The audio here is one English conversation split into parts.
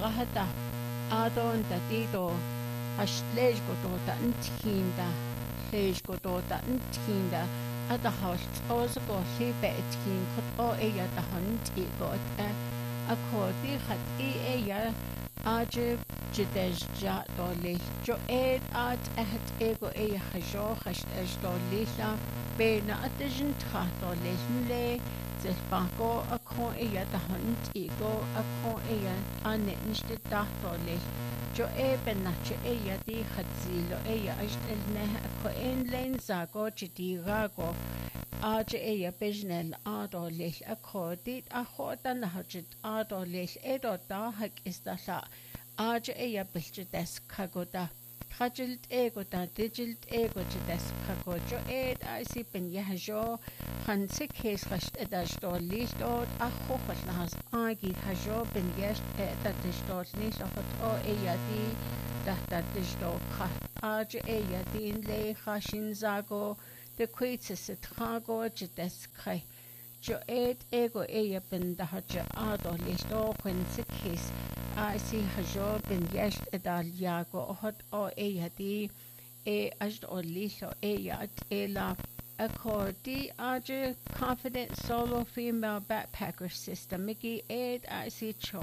rahata adon tatito ashlej gotota ntinda lej gotota ntinda adahalt ozo libe etkin kot o eya dahant igot akodi khat eya ajib jidej ja doli jo at ego eya hajo hashtag dolila bena atejin tra dolile zelbanko akon eya dahant ego akon eya anetniste dahdoli jo benache eya di khatzilo eya ashtelne ako enlen zago chidirago aje eya bejnel adolil akhodit akhodan hajit adolil edota hak istala aje eya bilchides kagoda Hajilt ego da digilt ego chides kagojo si ben yajo hansik hes rasht edashtol licht od akhofal nahas agi hajo ben yash edashtol licht afat o eyadi da dishtol khat aje eyadin le khashin zago de kwitses trago chides kai jo ego eya ben da haja ado licht o hansik hes si hajo ben yash edal yago hot o eyadi ajd o lilo eyad ela accordi aje confident solo female backpacker system miki si cho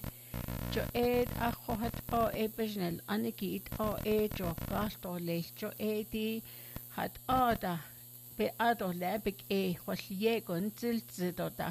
jo akhot o bejnel anigit o jo gasto lecho di hat ada be ado labik hol yegon zilzidoda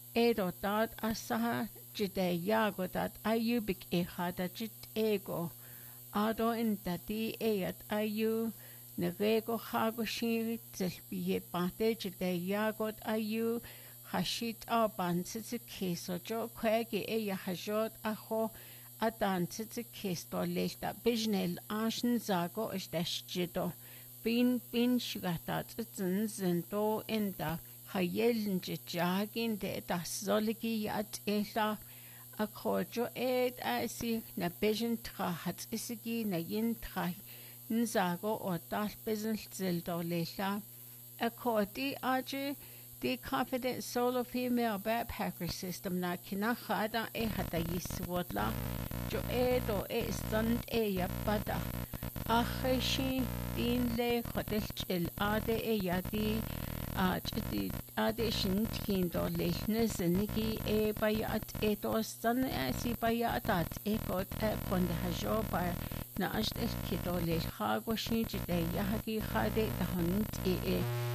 dot asaha jide yago dat ayubik hada jit ego ado in dati eyat ayu nerego hagoshi zelbiye pate jide yagot ayu hashit aban tsitsi keso jo kwege eya hajot aho adan tsitsi kesto lechta bijnel ashen zago ishtashjido bin shigata tsitzin zindo enda hayelin jagin de das soligi yat ela akhojo si na bejen tra hat isigi na yin tra nzago o dal bezen zildo lela akhoti aje the confident solo female backpacker system na kinahada hata yiswodla jo do stand ya bada akhishi din le hotel chil ade yadi ade shin kindo lechne zenigi bayat tostan si bayatat kot konde hajo ba na ashte kido le khago shi jide yahagi khade tahant